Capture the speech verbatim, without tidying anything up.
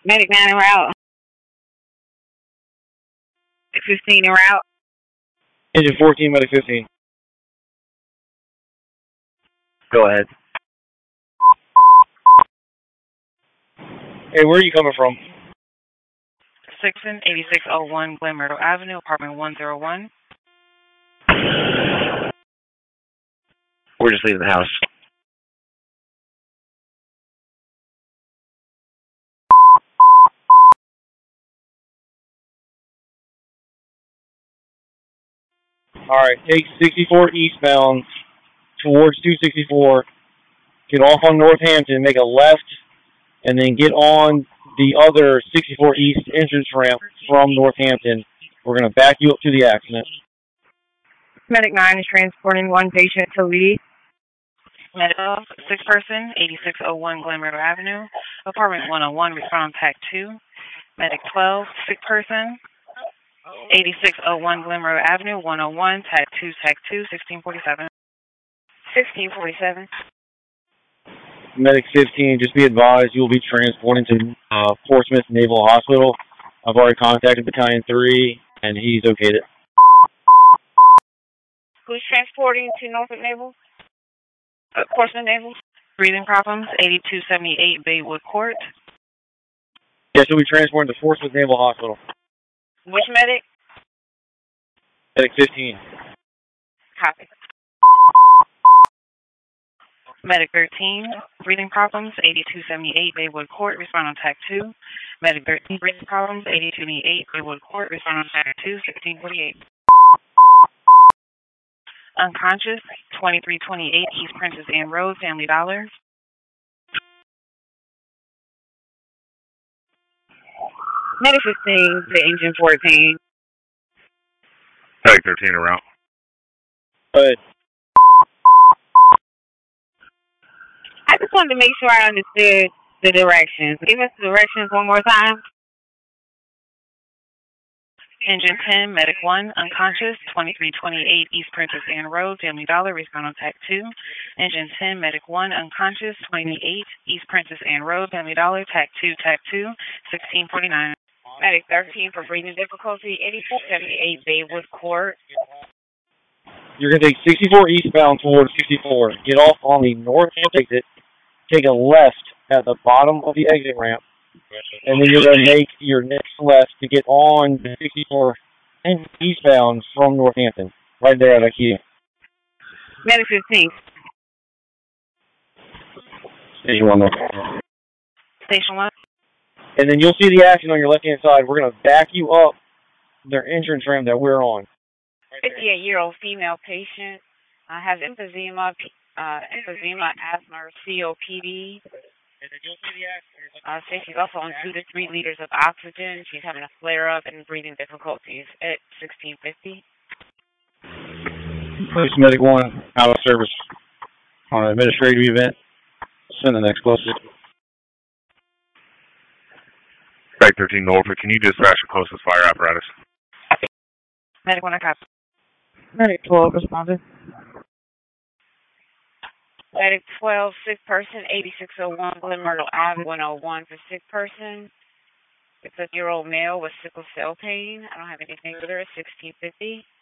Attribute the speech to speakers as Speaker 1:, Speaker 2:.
Speaker 1: Medic nine en route. fifteen en route.
Speaker 2: Engine fourteen, Medic fifteen.
Speaker 3: Go ahead.
Speaker 2: Hey, where are you coming from?
Speaker 4: Sixon, eighty-six oh one Glen Myrtle Avenue, apartment one oh one.
Speaker 3: We're just leaving the house.
Speaker 2: Alright, take sixty-four eastbound towards two sixty-four. Get off on Northampton, make a left, and then get on the other sixty-four East entrance ramp from Northampton. We're going to back you up to the accident.
Speaker 1: Medic nine is transporting one patient to Lee.
Speaker 4: Medic twelve, sick person, eighty-six oh one Glen Myrtle Avenue, apartment one oh one, respond tag two. Medic twelve, sick person, eighty-six oh one Glen Myrtle Avenue, one oh one, tag two, tag two, sixteen forty-seven.
Speaker 1: sixteen forty-seven.
Speaker 2: Medic fifteen, just be advised you will be transporting to uh, Portsmouth Naval Hospital. I've already contacted Battalion three, and he's okayed it.
Speaker 1: Who's transporting to Norfolk Naval? Uh, Portsmouth Naval?
Speaker 4: Breathing problems, eighty-two seventy-eight Baywood Court.
Speaker 2: Yes, you'll be transporting to Portsmouth Naval Hospital.
Speaker 1: Which medic?
Speaker 2: Medic fifteen.
Speaker 1: Copy.
Speaker 4: Medic thirteen, breathing problems, eighty-two seventy-eight Baywood Court, respond on tag two. Medic thirteen, breathing problems, eighty-two seventy-eight Baywood Court, respond on tag two, sixteen forty-eight. Unconscious, twenty-three twenty-eight East Princess Anne Road, Family Dollar.
Speaker 1: Medic fifteen to engine fourteen.
Speaker 5: Medic thirteen around.
Speaker 2: Go ahead.
Speaker 1: I just wanted to make sure I understood the directions. Give us the directions one more time.
Speaker 4: Engine ten, Medic one, unconscious, twenty-three twenty-eight East Princess Anne Road, Family Dollar, respond on tag two. Engine ten, Medic one, unconscious, twenty-eight East Princess Anne Road, Family Dollar, tag two, tag two, sixteen forty-nine.
Speaker 1: Medic thirteen for breathing difficulty, eighty-four seventy-eight Baywood Court.
Speaker 2: You're going to take sixty-four eastbound towards sixty-four. Get off on the north exit. Take a left at the bottom of the exit ramp. And then you're going to make your next left to get on the sixty-four and eastbound from Northampton. Right there at IKEA.
Speaker 1: Medic fifteen.
Speaker 2: Station one.
Speaker 4: Station one.
Speaker 2: And then you'll see the action on your left-hand side. We're going to back you up their entrance ramp that we're on.
Speaker 1: fifty-eight-year-old female patient uh, has emphysema, uh, emphysema, asthma, or C O P D. Uh, say she's also on two to three liters of oxygen. She's having a flare-up and breathing difficulties at sixteen fifty.
Speaker 2: Police Medic one, out of service on an administrative event. Send the next closest.
Speaker 5: Medic thirteen Norfolk, can you dispatch the closest fire apparatus?
Speaker 4: Medic one, I copy.
Speaker 1: Medic twelve responded. Medic twelve, sick person, eighty-six oh one Glen Myrtle Ave, one oh one for sick person. It's a year-old male with sickle cell pain. I don't have anything with her. sixteen fifty.